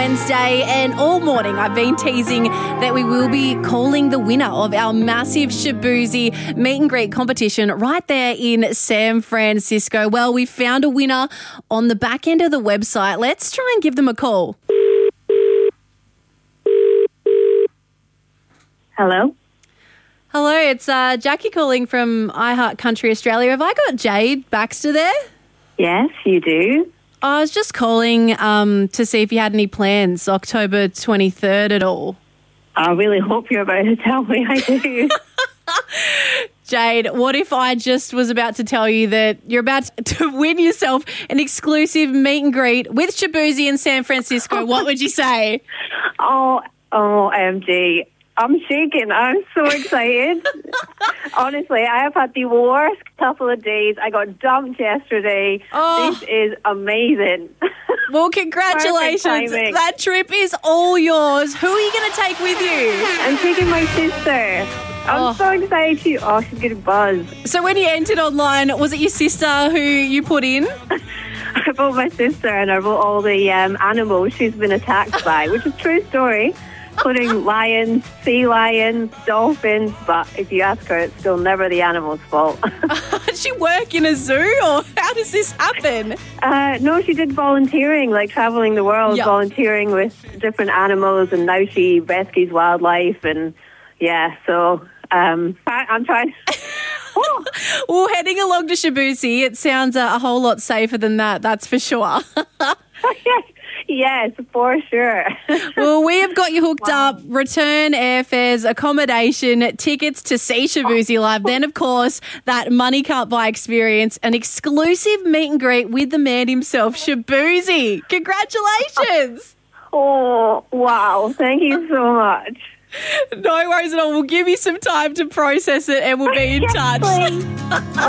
Wednesday, and all morning I've been teasing that we will be calling the winner of our massive Shaboozey meet and greet competition right there in San Francisco. Well, we found a winner on the back end of the website. Let's try and give them a call. Hello? Hello, it's Jackie calling from iHeart Country Australia. Have I got Jade Baxter there? Yes, you do. I was just calling to see if you had any plans October 23rd at all. I really hope you're about to tell me I do. Jade, what if I just was about to tell you that you're about to win yourself an exclusive meet and greet with Shaboozey in San Francisco? What would you say? OMG. I'm shaking. I'm so excited. Honestly, I have had the worst couple of days. I got dumped yesterday. Oh. This is amazing. Well, congratulations. That trip is all yours. Who are you going to take with you? I'm taking my sister. I'm so excited. She's going to buzz. So when you entered online, was it your sister who you put in? I wrote my sister and I wrote all the animals she's been attacked by, which is a true story. Including lions, sea lions, dolphins, but if you ask her, it's still never the animal's fault. Does she work in a zoo, or how does this happen? No, she did volunteering, like traveling the world, volunteering with different animals, and now she rescues wildlife, and so I'm trying... Well, heading along to Shaboozey, it sounds a whole lot safer than that's for sure. Yes, for sure. Well, we have got you hooked up. Return airfares, accommodation, tickets to see Shaboozey live. Then, of course, that money can't buy experience, an exclusive meet and greet with the man himself, Shaboozey. Congratulations. Oh, wow. Thank you so much. No worries at all. We'll give you some time to process it and we'll be in touch.